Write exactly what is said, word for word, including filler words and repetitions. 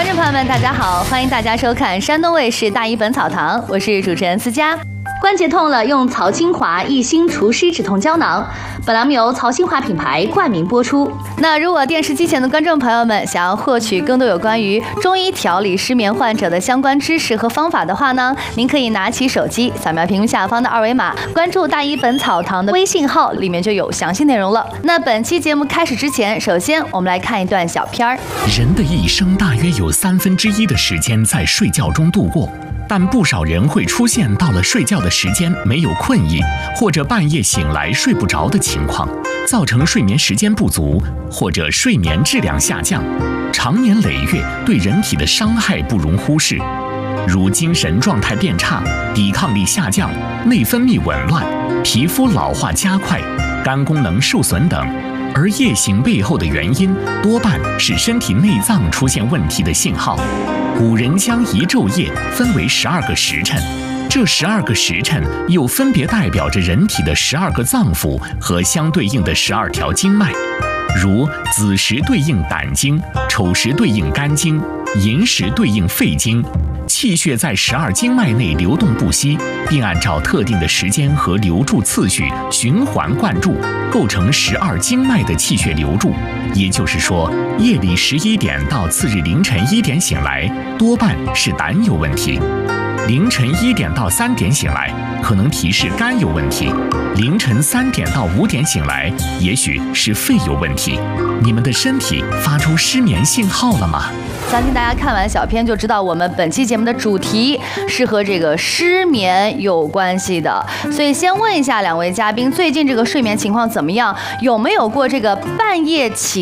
众朋友们，大家好，欢迎大家收看山东卫视大医本草堂，我是主持人思佳。关节痛了，用曹清华益心除湿止痛胶囊。本栏目由曹清华品牌冠名播出。那如果电视机前的观众朋友们想要获取更多有关于中医调理失眠患者的相关知识和方法的话呢，您可以拿起手机扫描屏幕下方的二维码，关注大医本草堂的微信号，里面就有详细内容了。那本期节目开始之前，首先我们来看一段小片儿。 人的一生大约有三分之一的时间在睡觉中度过。但不少人会出现到了睡觉的时间没有困意，或者半夜醒来睡不着的情况，造成睡眠时间不足，或者睡眠质量下降，长年累月对人体的伤害不容忽视，如精神状态变差、抵抗力下降、内分泌紊乱、皮肤老化加快、肝功能受损等。而夜醒背后的原因多半是身体内脏出现问题的信号。古人将一昼夜分为十二个时辰，这十二个时辰又分别代表着人体的十二个脏腑和相对应的十二条经脉，如子时对应胆经，丑时对应肝经，寅时对应肺经。气血在十二经脉内流动不息，并按照特定的时间和流注次序循环灌注，构成十二经脉的气血流注。也就是说，夜里十一点到次日凌晨一点醒来，多半是胆有问题；凌晨一点到三点醒来，可能提示肝有问题；凌晨三点到五点醒来，也许是肺有问题。你们的身体发出失眠信号了吗？ 相信大家看完小片就知道，我们本期节目的主题是和这个失眠有关系的。所以先问一下两位嘉宾，最近这个睡眠情况怎么样？有没有过这个半夜起